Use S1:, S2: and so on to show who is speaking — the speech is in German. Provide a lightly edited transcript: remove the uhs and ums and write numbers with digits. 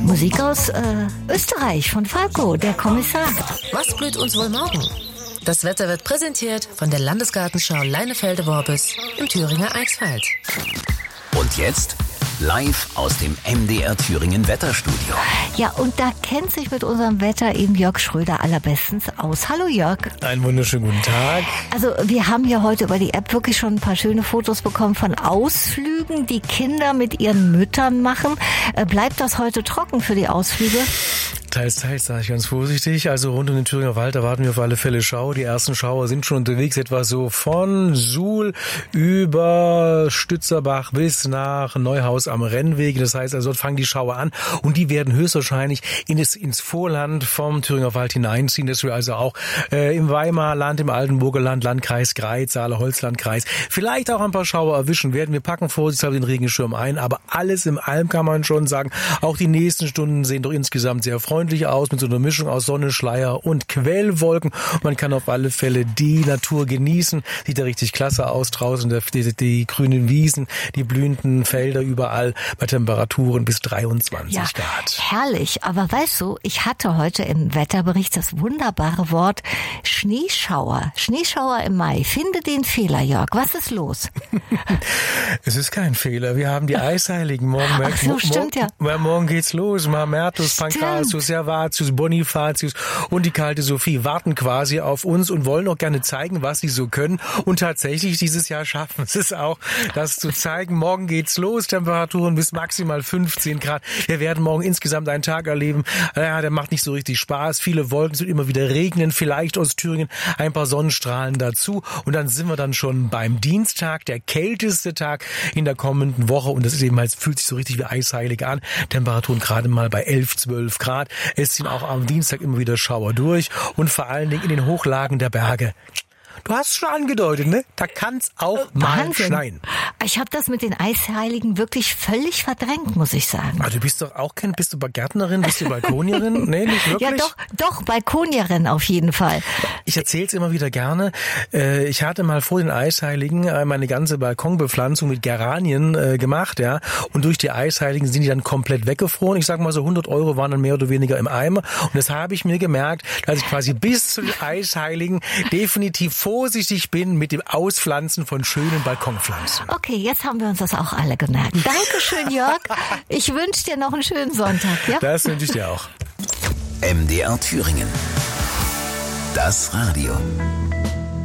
S1: Musik aus Österreich von Falco, der Kommissar.
S2: Was blüht uns wohl morgen? Das Wetter wird präsentiert von der Landesgartenschau Leinefelde-Worbis im Thüringer Eichsfeld.
S3: Und jetzt live aus dem MDR Thüringen Wetterstudio.
S1: Ja, und da kennt sich mit unserem Wetter eben Jörg Schröder allerbestens aus. Hallo Jörg.
S4: Einen wunderschönen guten Tag.
S1: Also wir haben ja heute über die App wirklich schon ein paar schöne Fotos bekommen von Ausflügen, die Kinder mit ihren Müttern machen. Bleibt das heute trocken für die Ausflüge?
S4: Teils, sage ich ganz vorsichtig. Also rund um den Thüringer Wald erwarten wir auf alle Fälle Schauer. Die ersten Schauer sind schon unterwegs, etwa so von Suhl über Stützerbach bis nach Neuhaus am Rennweg. Das heißt, also dort fangen die Schauer an und die werden höchstwahrscheinlich ins Vorland vom Thüringer Wald hineinziehen, dass wir also auch im Weimarland, im Altenburger Land, Landkreis Greiz, Saale-Holzlandkreis vielleicht auch ein paar Schauer erwischen werden. Wir packen vorsichtshalber den Regenschirm ein, aber alles im allem kann man schon sagen, auch die nächsten Stunden sehen doch insgesamt sehr freundlich aus, mit so einer Mischung aus Sonne, Schleier und Quellwolken. Man kann auf alle Fälle die Natur genießen. Sieht ja richtig klasse aus draußen. Die grünen Wiesen, die blühenden Felder überall bei Temperaturen bis 23 Grad.
S1: Herrlich. Aber weißt du, ich hatte heute im Wetterbericht das wunderbare Wort Schneeschauer. Schneeschauer im Mai. Finde den Fehler, Jörg. Was ist los?
S4: Es ist kein Fehler. Wir haben die Eisheiligen. Morgen geht's los. Mamertus, Pankratius, Servatius, Bonifatius und die kalte Sophie warten quasi auf uns und wollen auch gerne zeigen, was sie so können. Und tatsächlich dieses Jahr schaffen sie es auch, das zu zeigen. Morgen geht's los, Temperaturen bis maximal 15 Grad. Wir werden morgen insgesamt einen Tag erleben. Ja, der macht nicht so richtig Spaß. Viele Wolken, es wird immer wieder regnen. Vielleicht aus Thüringen ein paar Sonnenstrahlen dazu. Und dann sind wir dann schon beim Dienstag, der kälteste Tag in der kommenden Woche. Und das ist eben halt, fühlt sich so richtig wie Eisheilige an. Temperaturen gerade mal bei 11, 12 Grad. Es ziehen auch am Dienstag immer wieder Schauer durch und vor allen Dingen in den Hochlagen der Berge. Du hast es schon angedeutet, ne? Da kann's auch mal schneien.
S1: Ich habe das mit den Eisheiligen wirklich völlig verdrängt, muss ich sagen.
S4: Aber du bist doch auch bist du Gärtnerin, bist du Balkonierin? Nee, nicht wirklich?
S1: Ja, doch, Balkonierin auf jeden Fall.
S4: Ich erzähle es immer wieder gerne. Ich hatte mal vor den Eisheiligen meine ganze Balkonbepflanzung mit Geranien gemacht, ja. Und durch die Eisheiligen sind die dann komplett weggefroren. Ich sag mal so 100 € waren dann mehr oder weniger im Eimer. Und das habe ich mir gemerkt, dass ich quasi bis zu den Eisheiligen definitiv vorsichtig bin mit dem Auspflanzen von schönen Balkonpflanzen.
S1: Okay, jetzt haben wir uns das auch alle gemerkt. Dankeschön, Jörg. Ich wünsche dir noch einen schönen Sonntag. Ja?
S4: Das wünsche ich dir auch.
S3: MDR Thüringen. Das Radio.